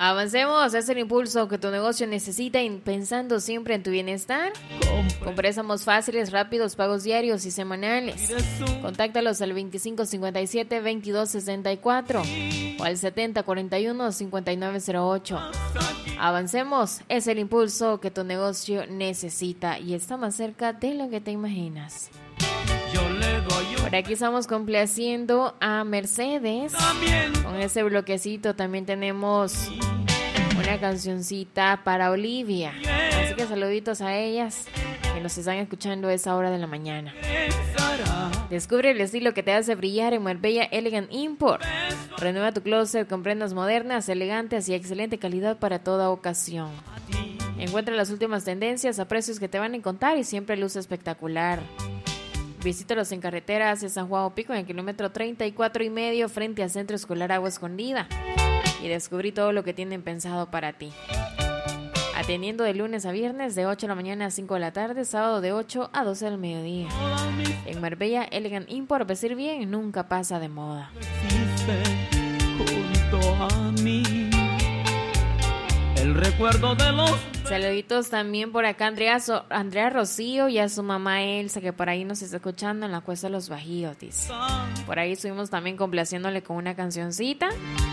Avancemos, es el impulso que tu negocio necesita y pensando siempre en tu bienestar. Con préstamos fáciles, rápidos, pagos diarios y semanales. Contáctalos al 2557-2264 o al 7041-5908. Avancemos, es el impulso que tu negocio necesita y está más cerca de lo que te imaginas. Por aquí estamos complaciendo a Mercedes. Con ese bloquecito también tenemos una cancioncita para Olivia. Así que saluditos a ellas que nos están escuchando a esa hora de la mañana. Descubre el estilo que te hace brillar en Marbella Elegant Import. Renueva tu closet con prendas modernas, elegantes y excelente calidad para toda ocasión. Encuentra las últimas tendencias a precios que te van a encantar y siempre luce espectacular. Visítalos en carretera hacia San Juan Opico en el kilómetro 34,5 frente al Centro Escolar Agua Escondida. Y descubrí todo lo que tienen pensado para ti. Atendiendo de lunes a viernes de 8 de la mañana a 5 de la tarde, sábado de 8 a 12 del mediodía. En Marbella Elegant Import, vestir bien nunca pasa de moda. Junto a mí, el recuerdo de los... Saluditos también por acá Andrea Rocío y a su mamá Elsa, que por ahí nos está escuchando en la Cuesta de los Bajíos, dice. Por ahí estuvimos también complaciéndole con una cancioncita.